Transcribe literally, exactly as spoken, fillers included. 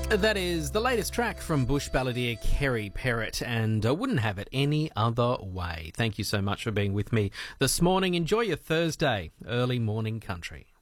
That is the latest track from Bush balladeer Kerry Perrett, and I wouldn't have it any other way. Thank you so much for being with me this morning. Enjoy your Thursday, early morning country.